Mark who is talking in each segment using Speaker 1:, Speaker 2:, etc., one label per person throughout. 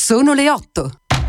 Speaker 1: Sono le 8.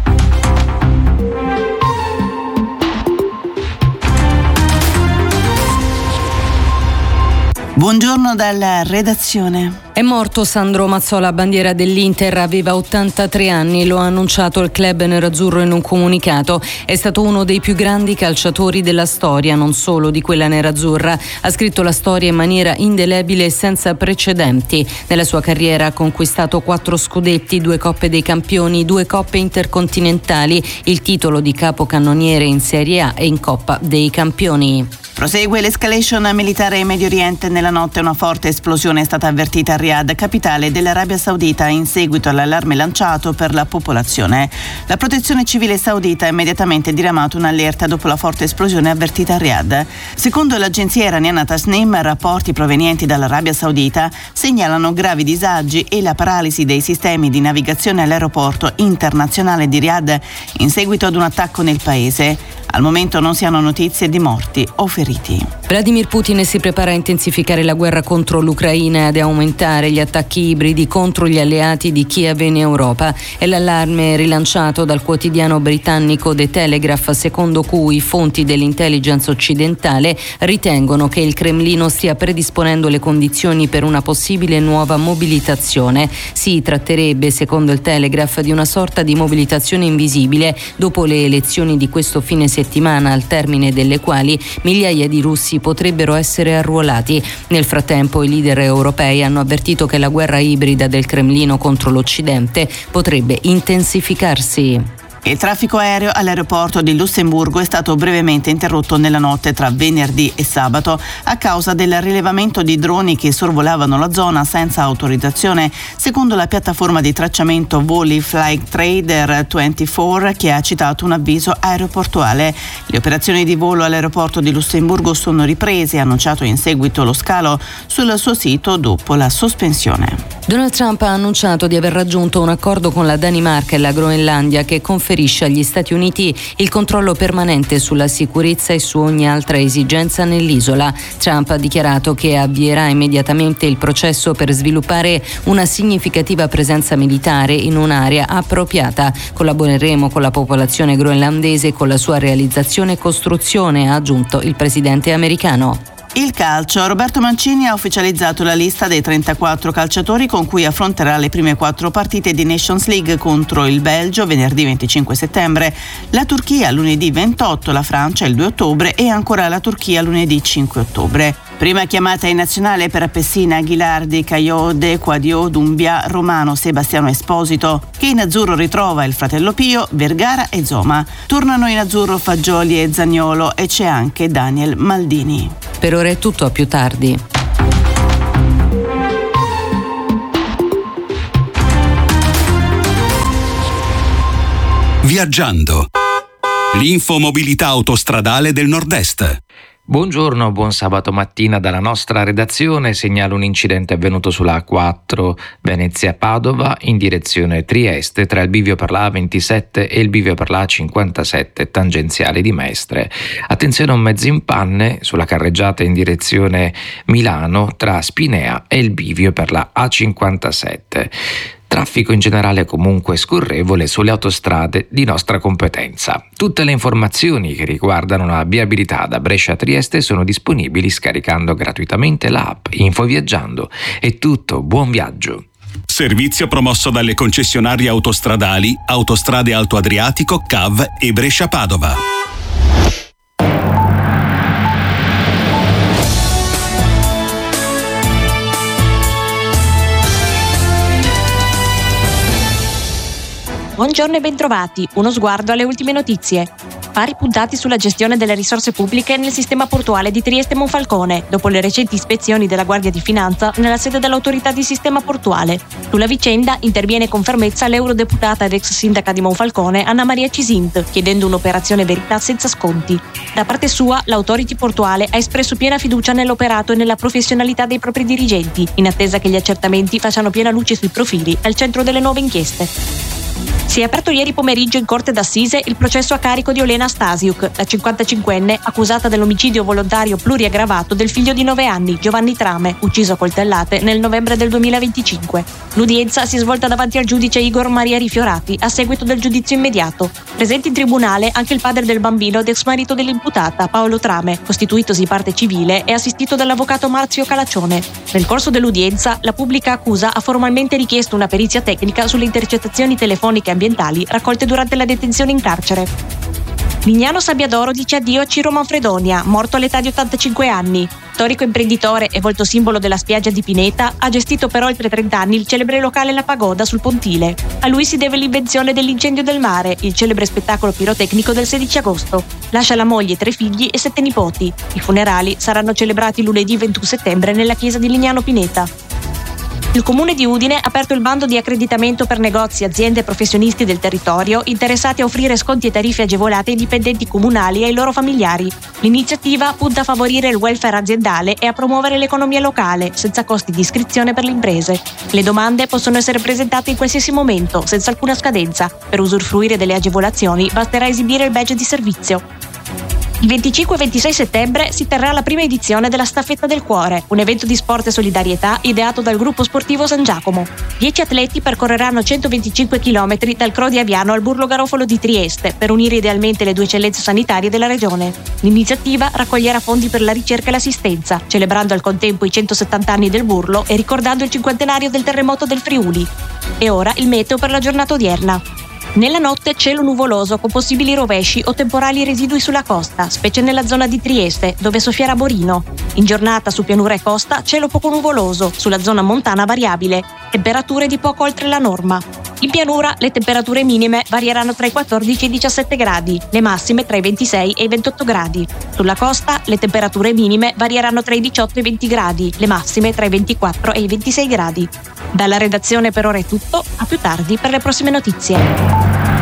Speaker 2: Buongiorno dalla redazione.
Speaker 3: È morto Sandro Mazzola, bandiera dell'Inter, aveva 83 anni, lo ha annunciato il club nerazzurro in un comunicato. È stato uno dei più grandi calciatori della storia, non solo di quella nerazzurra. Ha scritto la storia in maniera indelebile e senza precedenti. Nella sua carriera ha conquistato 4 scudetti, 2 Coppe dei Campioni, 2 Coppe intercontinentali, il titolo di capocannoniere in Serie A e in Coppa dei Campioni.
Speaker 2: Prosegue l'escalation militare in Medio Oriente. Nella notte una forte esplosione è stata avvertita a Riyadh, capitale dell'Arabia Saudita, in seguito all'allarme lanciato per la popolazione. La protezione civile saudita ha immediatamente diramato un'allerta dopo la forte esplosione avvertita a Riyadh. Secondo l'agenzia iraniana Tasnim, rapporti provenienti dall'Arabia Saudita segnalano gravi disagi e la paralisi dei sistemi di navigazione all'aeroporto internazionale di Riyadh in seguito ad un attacco nel paese. Al momento non si hanno notizie di morti o feriti.
Speaker 3: Vladimir Putin si prepara a intensificare la guerra contro l'Ucraina ed a aumentare gli attacchi ibridi contro gli alleati di Kiev in Europa. È l'allarme rilanciato dal quotidiano britannico The Telegraph, secondo cui fonti dell'intelligence occidentale ritengono che il Cremlino stia predisponendo le condizioni per una possibile nuova mobilitazione. Si tratterebbe, secondo il Telegraph, di una sorta di mobilitazione invisibile dopo le elezioni di questo fine settimana, al termine delle quali migliaia di russi potrebbero essere arruolati. Nel frattempo i leader europei hanno avvertito che la guerra ibrida del Cremlino contro l'Occidente potrebbe intensificarsi.
Speaker 2: Il traffico aereo all'aeroporto di Lussemburgo è stato brevemente interrotto nella notte tra venerdì e sabato a causa del rilevamento di droni che sorvolavano la zona senza autorizzazione, secondo la piattaforma di tracciamento voli Flightradar24, che ha citato un avviso aeroportuale. Le operazioni di volo all'aeroporto di Lussemburgo sono riprese, ha annunciato in seguito lo scalo sul suo sito dopo la sospensione.
Speaker 3: Donald Trump ha annunciato di aver raggiunto un accordo con la Danimarca e la Groenlandia che conferisce agli Stati Uniti il controllo permanente sulla sicurezza e su ogni altra esigenza nell'isola. Trump ha dichiarato che avvierà immediatamente il processo per sviluppare una significativa presenza militare in un'area appropriata. Collaboreremo con la popolazione groenlandese con la sua realizzazione e costruzione, ha aggiunto il presidente americano.
Speaker 2: Il calcio. Roberto Mancini ha ufficializzato la lista dei 34 calciatori con cui affronterà le prime 4 partite di Nations League contro il Belgio venerdì 25 settembre, la Turchia lunedì 28, la Francia il 2 ottobre e ancora la Turchia lunedì 5 ottobre. Prima chiamata in nazionale per Pessina, Ghilardi, Caiode, Quadio, Dumbia, Romano, Sebastiano Esposito, che in azzurro ritrova il fratello Pio, Vergara e Zoma. Tornano in azzurro Fagioli e Zaniolo e c'è anche Daniel Maldini.
Speaker 3: Per ora è tutto, a più tardi.
Speaker 4: Viaggiando. L'infomobilità autostradale del Nord-Est.
Speaker 5: Buongiorno, buon sabato mattina dalla nostra redazione. Segnalo un incidente avvenuto sulla A4 Venezia-Padova in direzione Trieste tra il bivio per la A27 e il bivio per la A57 tangenziale di Mestre. Attenzione a un mezzo in panne sulla carreggiata in direzione Milano tra Spinea e il bivio per la A57. Traffico in generale comunque scorrevole sulle autostrade di nostra competenza. Tutte le informazioni che riguardano la viabilità da Brescia a Trieste sono disponibili scaricando gratuitamente l'app Infoviaggiando. È tutto, buon viaggio!
Speaker 4: Servizio promosso dalle concessionarie autostradali Autostrade Alto Adriatico, CAV e Brescia-Padova.
Speaker 6: Buongiorno e bentrovati. Uno sguardo alle ultime notizie. Fari puntati sulla gestione delle risorse pubbliche nel sistema portuale di Trieste Monfalcone, dopo le recenti ispezioni della Guardia di Finanza nella sede dell'autorità di sistema portuale. Sulla vicenda interviene con fermezza l'eurodeputata ed ex sindaca di Monfalcone Anna Maria Cisint, chiedendo un'operazione verità senza sconti. Da parte sua, l'autority portuale ha espresso piena fiducia nell'operato e nella professionalità dei propri dirigenti, in attesa che gli accertamenti facciano piena luce sui profili al centro delle nuove inchieste. Si è aperto ieri pomeriggio in corte d'assise il processo a carico di Olena Stasiuk, la 55enne accusata dell'omicidio volontario pluriaggravato del figlio di 9 anni, Giovanni Trame, ucciso a coltellate nel novembre del 2025. L'udienza si è svolta davanti al giudice Igor Maria Rifiorati a seguito del giudizio immediato. Presente in tribunale anche il padre del bambino ed ex marito dell'imputata, Paolo Trame, costituitosi parte civile e assistito dall'avvocato Marzio Calaccione. Nel corso dell'udienza, la pubblica accusa ha formalmente richiesto una perizia tecnica sulle intercettazioni telefoniche ambientali raccolte durante la detenzione in carcere. Lignano Sabbiadoro dice addio a Ciro Manfredonia, morto all'età di 85 anni. Storico imprenditore e volto simbolo della spiaggia di Pineta, ha gestito per oltre 30 anni il celebre locale La Pagoda sul Pontile. A lui si deve l'invenzione dell'Incendio del Mare, il celebre spettacolo pirotecnico del 16 agosto. Lascia la moglie, 3 figli e 7 nipoti. I funerali saranno celebrati lunedì 21 settembre nella chiesa di Lignano Pineta. Il Comune di Udine ha aperto il bando di accreditamento per negozi, aziende e professionisti del territorio interessati a offrire sconti e tariffe agevolate ai dipendenti comunali e ai loro familiari. L'iniziativa punta a favorire il welfare aziendale e a promuovere l'economia locale, senza costi di iscrizione per le imprese. Le domande possono essere presentate in qualsiasi momento, senza alcuna scadenza. Per usufruire delle agevolazioni basterà esibire il badge di servizio. Il 25 e 26 settembre si terrà la prima edizione della Staffetta del Cuore, un evento di sport e solidarietà ideato dal gruppo sportivo San Giacomo. 10 atleti percorreranno 125 km dal Cro di Aviano al Burlo Garofalo di Trieste per unire idealmente le 2 eccellenze sanitarie della regione. L'iniziativa raccoglierà fondi per la ricerca e l'assistenza, celebrando al contempo i 170 anni del Burlo e ricordando il 50° del terremoto del Friuli. E ora il meteo per la giornata odierna. Nella notte cielo nuvoloso con possibili rovesci o temporali residui sulla costa, specie nella zona di Trieste, dove soffierà Borino. In giornata su pianura e costa cielo poco nuvoloso, sulla zona montana variabile, temperature di poco oltre la norma. In pianura le temperature minime varieranno tra i 14 e i 17 gradi, le massime tra i 26 e i 28 gradi. Sulla costa le temperature minime varieranno tra i 18 e i 20 gradi, le massime tra i 24 e i 26 gradi. Dalla redazione per ora è tutto, a più tardi per le prossime notizie.